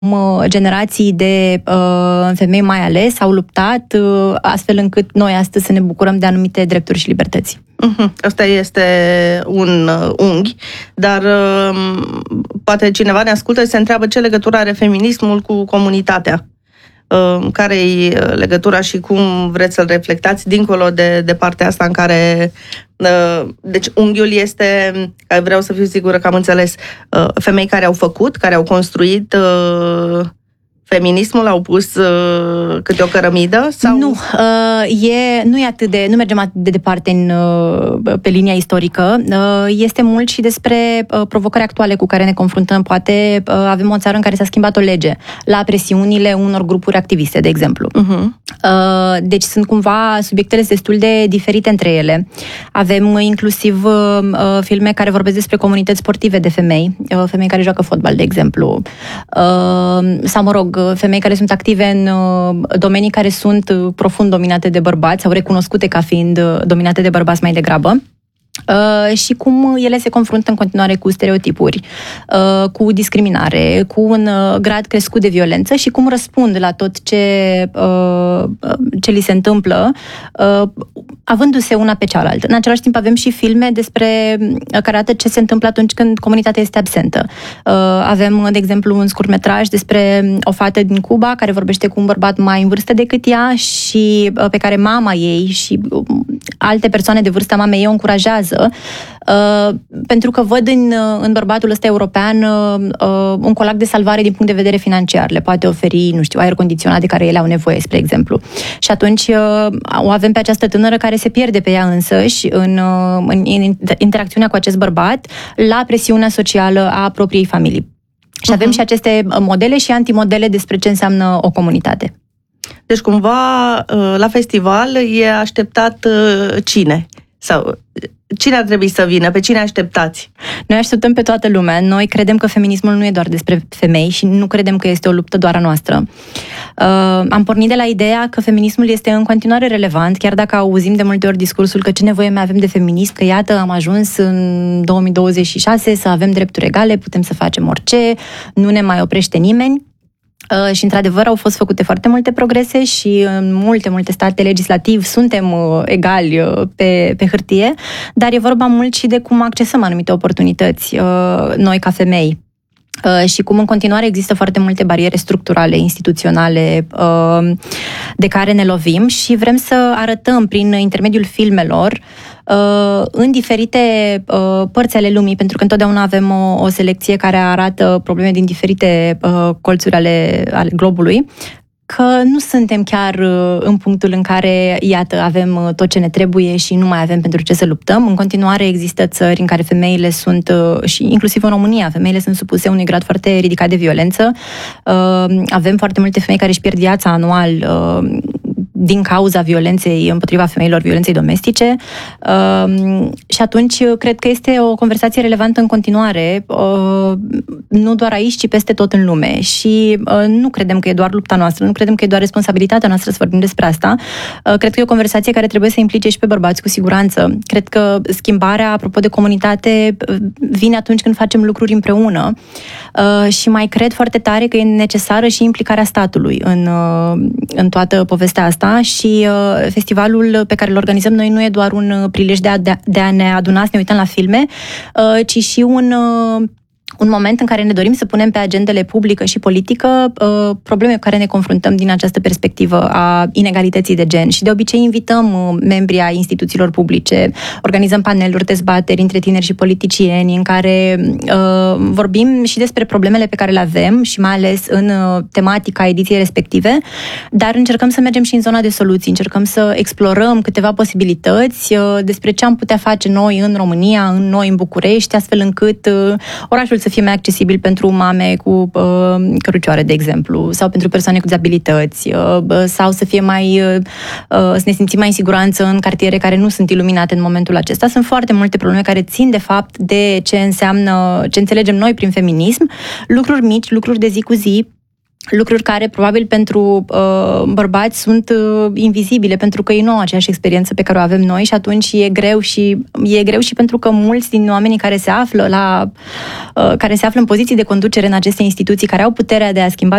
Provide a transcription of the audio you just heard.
generații de femei mai ales au luptat astfel încât noi astăzi să ne bucurăm de anumite drepturi și libertăți. Asta este un unghi, dar poate cineva ne ascultă și se întreabă ce legătură are feminismul cu comunitatea. Care e legătura și cum vreți să-l reflectați dincolo de partea asta în care... Deci unghiul este, vreau să fiu sigură că am înțeles, femei care au făcut, care au construit feminismul, au pus câte o cărămidă? Sau? Nu, nu mergem atât de departe pe linia istorică. Este mult și despre provocări actuale cu care ne confruntăm. Poate avem o țară în care s-a schimbat o lege la presiunile unor grupuri activiste, de exemplu. Deci sunt cumva subiectele destul de diferite între ele. Avem inclusiv filme care vorbesc despre comunități sportive de femei, femei care joacă fotbal, de exemplu, sau, mă rog, femei care sunt active în domenii care sunt profund dominate de bărbați sau recunoscute ca fiind dominate de bărbați mai degrabă. Și cum ele se confruntă în continuare cu stereotipuri, cu discriminare, cu un grad crescut de violență și cum răspund la tot ce li se întâmplă, avându-se una pe cealaltă. În același timp avem și filme care arată ce se întâmplă atunci când comunitatea este absentă. Avem, de exemplu, un scurtmetraj despre o fată din Cuba care vorbește cu un bărbat mai în vârstă decât ea și pe care mama ei și alte persoane de vârsta mamei ei o încurajează, pentru că văd în bărbatul ăsta european un colac de salvare din punct de vedere financiar. Le poate oferi, nu știu, aer condiționat de care ele au nevoie, spre exemplu. Și atunci o avem pe această tânără care se pierde pe ea însăși în interacțiunea cu acest bărbat la presiunea socială a propriei familii. Și avem și aceste modele și antimodele despre ce înseamnă o comunitate. Deci, cumva, la festival e așteptat cine? Sau cine ar trebui să vină? Pe cine așteptați? Noi așteptăm pe toată lumea. Noi credem că feminismul nu e doar despre femei și nu credem că este o luptă doar a noastră. Am pornit de la ideea că feminismul este în continuare relevant, chiar dacă auzim de multe ori discursul că ce nevoie mai avem de feminism, că iată am ajuns în 2026 să avem drepturi egale, putem să facem orice, nu ne mai oprește nimeni. Și, într-adevăr, au fost făcute foarte multe progrese și în multe state legislativ suntem egali pe hârtie, dar e vorba mult și de cum accesăm anumite oportunități noi ca femei. Și cum în continuare există foarte multe bariere structurale, instituționale, de care ne lovim și vrem să arătăm prin intermediul filmelor în diferite părți ale lumii, pentru că întotdeauna avem o selecție care arată probleme din diferite colțuri ale globului, că nu suntem chiar în punctul în care, iată, avem tot ce ne trebuie și nu mai avem pentru ce să luptăm. În continuare există țări în care femeile sunt, și inclusiv în România, femeile sunt supuse unui grad foarte ridicat de violență. Avem foarte multe femei care își pierd viața anual din cauza violenței împotriva femeilor, violenței domestice. Și atunci cred că este o conversație relevantă în continuare, nu doar aici, ci peste tot în lume. Și nu credem că e doar lupta noastră, nu credem că e doar responsabilitatea noastră să vorbim despre asta. Cred că e o conversație care trebuie să implice și pe bărbați, cu siguranță. Cred că schimbarea, apropo de comunitate, vine atunci când facem lucruri împreună. Și mai cred foarte tare că e necesară și implicarea statului în toată povestea asta. Și festivalul pe care îl organizăm noi nu e doar un prilej de a ne aduna, să ne uităm la filme, ci și un moment în care ne dorim să punem pe agendele publică și politică probleme cu care ne confruntăm din această perspectivă a inegalității de gen. Și de obicei invităm membrii ai instituțiilor publice, organizăm paneluri, dezbateri între tineri și politicieni în care vorbim și despre problemele pe care le avem și mai ales în tematica ediției respective, dar încercăm să mergem și în zona de soluții, încercăm să explorăm câteva posibilități despre ce am putea face noi în România, noi în București, astfel încât orașul să fie mai accesibil pentru mame cu cărucioare, de exemplu, sau pentru persoane cu dizabilități, sau să fie să ne simțim mai în siguranță în cartiere care nu sunt iluminate în momentul acesta. Sunt foarte multe probleme care țin de fapt de ce înțelegem noi prin feminism, lucruri mici, lucruri de zi cu zi, lucruri care probabil pentru bărbați sunt invizibile, pentru că ei nu au aceeași experiență pe care o avem noi și atunci e greu și pentru că mulți din oamenii care se află în poziții de conducere în aceste instituții, care au puterea de a schimba